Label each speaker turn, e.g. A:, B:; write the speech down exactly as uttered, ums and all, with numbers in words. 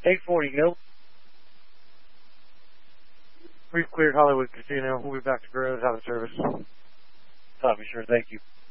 A: eight forty, go. We've cleared Hollywood Casino. We'll be back to Groves out of service. Copy, sure. Thank you.